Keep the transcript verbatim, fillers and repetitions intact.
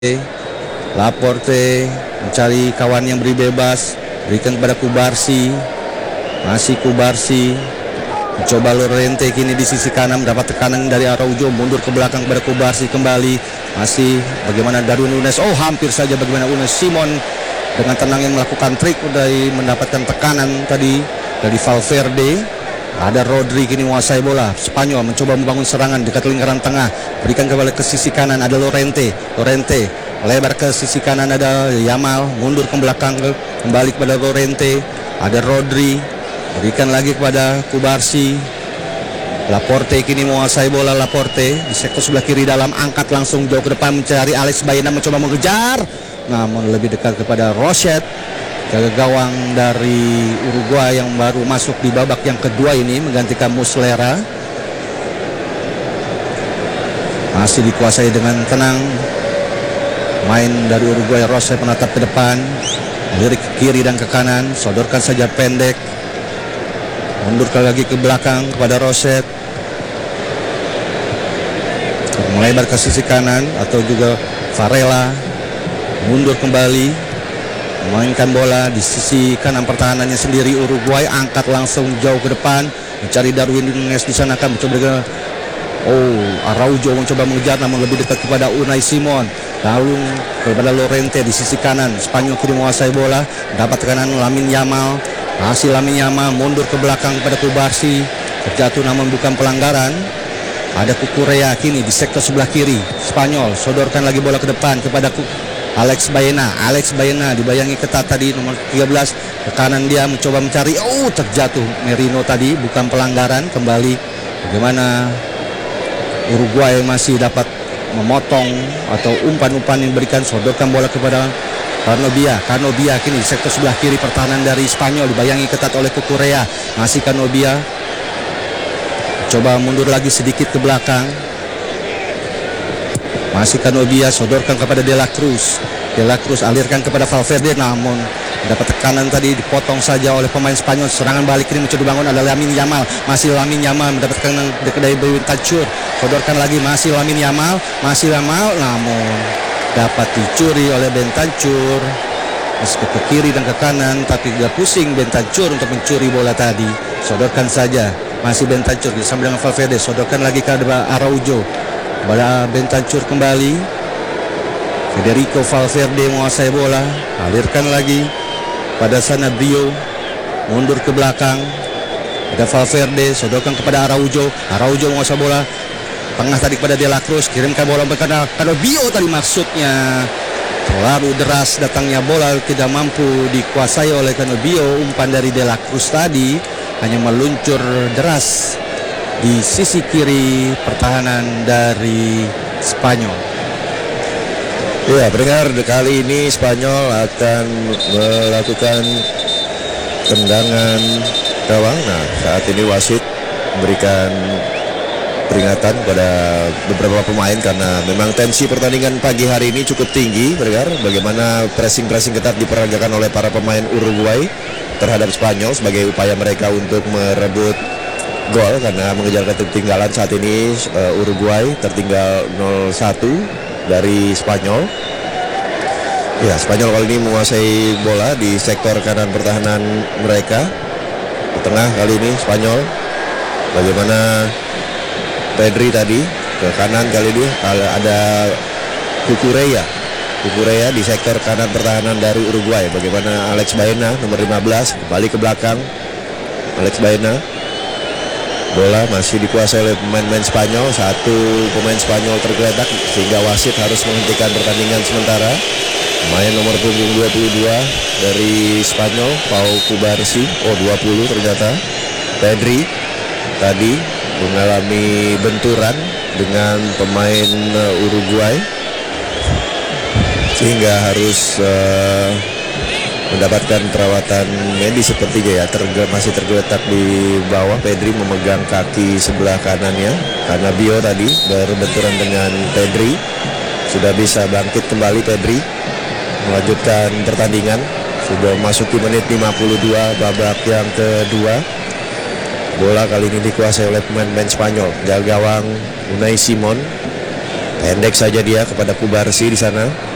Laporte mencari kawan yang beri bebas, berikan kepada Kubarsi, masih Kubarsi, mencoba Lorente kini di sisi kanan, mendapat tekanan dari Araujo, mundur ke belakang kepada Kubarsi kembali, masih bagaimana Darwin Nunes, oh hampir saja bagaimana Unai Simon dengan tenang yang melakukan trik dari mendapatkan tekanan tadi dari Valverde. Ada Rodri kini menguasai bola. Spanyol mencoba membangun serangan dekat lingkaran tengah, berikan kembali ke sisi kanan, ada Lorente. Lorente lebar ke sisi kanan, ada Yamal, mundur ke belakang kembali kepada Lorente. Ada Rodri, berikan lagi kepada Kubarsi. Laporte kini menguasai bola. Laporte di sektor sebelah kiri dalam, angkat langsung jauh ke depan mencari Alex Baena, mencoba mengejar, namun lebih dekat kepada Rochet, jaga gawang dari Uruguay yang baru masuk di babak yang kedua ini menggantikan Muslera. Masih dikuasai dengan tenang main dari Uruguay. Rochet menatap ke depan, lirik ke kiri dan ke kanan, sodorkan saja pendek, mundurkan lagi ke belakang kepada Rochet, melebar ke sisi kanan atau juga Varela, mundur kembali, memainkan bola di sisi kanan pertahanannya sendiri. Uruguay angkat langsung jauh ke depan, mencari Darwin Nunes di sana, kan mencoba dengan oh Araujo mencoba mengejar namun lebih dekat kepada Unai Simon, lalu kepada Lorente di sisi kanan. Spanyol kini menguasai bola, dapat tekanan Lamine Yamal, masih Lamine Yamal, mundur ke belakang kepada Kubarsi, terjatuh namun bukan pelanggaran. Ada Cucurella kini di sektor sebelah kiri. Spanyol sodorkan lagi bola ke depan kepada Alex Baena. Alex Baena dibayangi ketat tadi, nomor tiga belas, ke kanan dia mencoba mencari, oh terjatuh Merino tadi, bukan pelanggaran. Kembali bagaimana Uruguay masih dapat memotong atau umpan-umpan yang diberikan, sodorkan bola kepada Canobia. Canobia kini di sektor sebelah kiri pertahanan dari Spanyol dibayangi ketat oleh Cucurella. Masih Canobia, coba mundur lagi sedikit ke belakang, masih Canobia, sodorkan kepada De La Cruz. De La Cruz alirkan kepada Valverde, namun dapat tekanan tadi, dipotong saja oleh pemain Spanyol. Serangan balik ini mencoba dibangun adalah Lamine Yamal, masih Lamine Yamal mendapatkan dari Bentancur, sodorkan lagi, masih Lamine Yamal, masih Yamal, namun dapat dicuri oleh Bentancur. Meski ke kiri dan ke kanan, tapi tidak pusing Bentancur untuk mencuri bola tadi. Sodorkan saja, masih Bentancur bersama dengan Valverde, sodorkan lagi kepada Araujo. Pada Bentancur kembali, Federico Valverde menguasai bola, alirkan lagi pada Sanabria, mundur ke belakang, ada Valverde, sodorkan kepada Araujo. Araujo menguasai bola tengah tadi kepada De La Cruz, kirimkan bola kepada Canobio tadi, maksudnya terlalu deras datangnya bola, tidak mampu dikuasai oleh Canobio. Umpan dari De La Cruz tadi hanya meluncur deras di sisi kiri pertahanan dari Spanyol. Ya, pendengar, kali ini Spanyol akan melakukan tendangan gawang. Nah, saat ini wasit memberikan peringatan pada beberapa pemain karena memang tensi pertandingan pagi hari ini cukup tinggi, pendengar. Bagaimana pressing-pressing ketat diperagakan oleh para pemain Uruguay terhadap Spanyol sebagai upaya mereka untuk merebut gol karena mengejar ketertinggalan. Saat ini uh, Uruguay tertinggal nol satu dari Spanyol. Ya, Spanyol kali ini menguasai bola di sektor kanan pertahanan mereka. Di tengah kali ini Spanyol, bagaimana Pedri tadi ke kanan, kali ini ada Cucurella. Cucurella di sektor kanan pertahanan dari Uruguay. Bagaimana Alex Baena nomor lima belas kembali ke belakang. Alex Baena, bola masih dikuasai oleh pemain-pemain Spanyol. Satu pemain Spanyol tergeletak sehingga wasit harus menghentikan pertandingan sementara. Pemain nomor punggung dua puluh dua dari Spanyol, Pau Cubarsi, oh dua puluh ternyata. Pedri tadi mengalami benturan dengan pemain uh, Uruguay sehingga harus uh, mendapatkan perawatan medis sepertinya ya, terge, masih tergeletak di bawah. Pedri memegang kaki sebelah kanannya karena Bio tadi berbenturan dengan Pedri. Sudah bisa bangkit kembali Pedri, melanjutkan pertandingan. Sudah masuki menit lima puluh dua babak yang kedua. Bola kali ini dikuasai oleh pemain-pemain Spanyol. Jaga gawang Unai Simon, pendek saja dia kepada Cubarsi di sana.